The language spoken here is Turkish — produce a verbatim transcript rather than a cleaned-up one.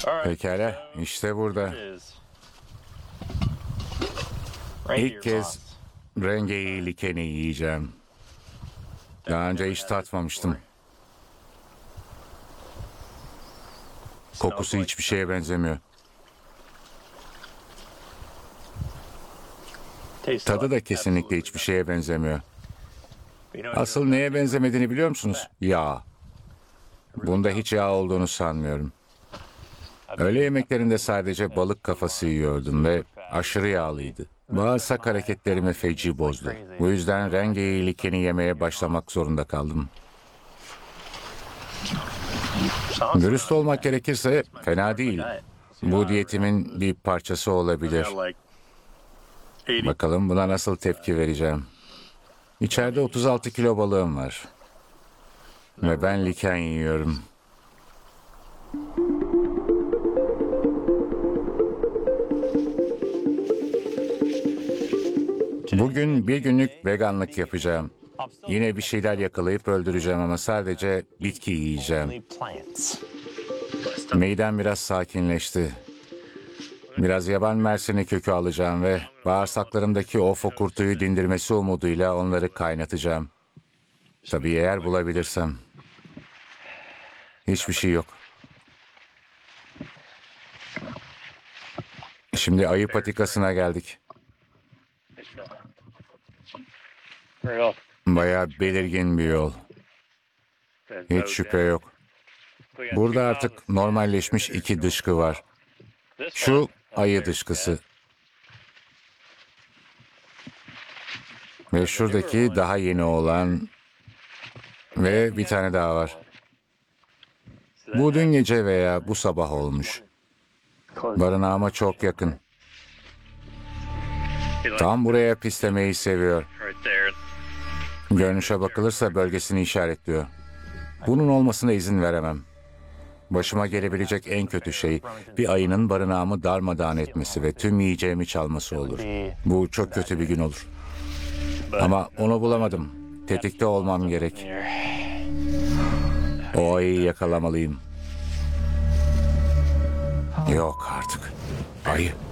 Pekala, işte burada. İlk kez rengeyi likeni yiyeceğim. Daha önce hiç tatmamıştım. Kokusu hiçbir şeye benzemiyor. Tadı da kesinlikle hiçbir şeye benzemiyor. Asıl neye benzemediğini biliyor musunuz? Yağ. Bunda hiç yağ olduğunu sanmıyorum. Öğle yemeklerinde sadece balık kafası yiyordum ve aşırı yağlıydı. Bağırsak hareketlerimi feci bozdu. Bu yüzden rengeyi likeni yemeye başlamak zorunda kaldım. Dürüst olmak gerekirse fena değil. Bu diyetimin bir parçası olabilir. Bakalım buna nasıl tepki vereceğim. İçeride otuz altı kilo balığım var. Ve ben liken yiyorum. Bugün bir günlük veganlık yapacağım. Yine bir şeyler yakalayıp öldüreceğim ama sadece bitki yiyeceğim. Midem biraz sakinleşti. Biraz yaban mersini kökü alacağım ve bağırsaklarımdaki o fokurtuyu dindirmesi umuduyla onları kaynatacağım. Tabii eğer bulabilirsem. Hiçbir şey yok. Şimdi ayı patikasına geldik. Bayağı belirgin bir yol. Hiç şüphe yok. Burada artık normalleşmiş iki dışkı var. Şu ayı dışkısı. Ve şuradaki daha yeni olan ve bir tane daha var. Bu dün gece veya bu sabah olmuş. Barınağıma çok yakın. Tam buraya pislemeyi seviyor. Görünüşe bakılırsa bölgesini işaretliyor. Bunun olmasına izin veremem. Başıma gelebilecek en kötü şey bir ayının barınağımı darmadağın etmesi ve tüm yiyeceğimi çalması olur. Bu çok kötü bir gün olur. Ama onu bulamadım. Tetikte olmam gerek. O ayıyı yakalamalıyım. Yok artık. Ayı.